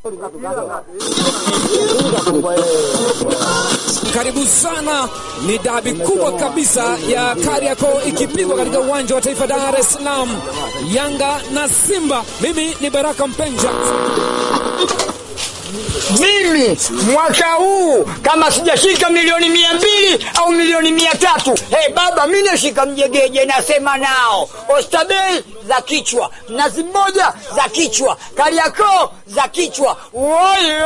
Karibu sana, ni dabi kubwa kabisa ya Kariakoo ikipigwa katika uwanja wa Taifa Dar es Salaam, Yanga na Simba. Mimi ni Baraka Mpenja. Mimi mwaka huu kama sijashika milioni 200 au milioni 300, baba mimi nashika mjegeje, nasema nao Oysterbay za kichwa, Mnazi Mmoja za kichwa, Kariakoo za kichwa.